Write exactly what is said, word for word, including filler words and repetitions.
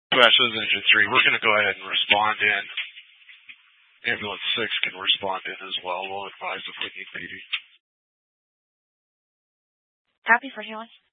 Specials Engine three, we're going to go ahead and respond in. Ambulance six can respond in as well. We'll advise if we need P D. Copy for healing.